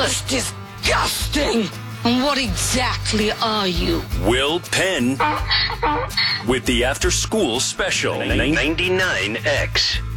was disgusting. And what exactly are you? Will Penn with the After School Special 99X.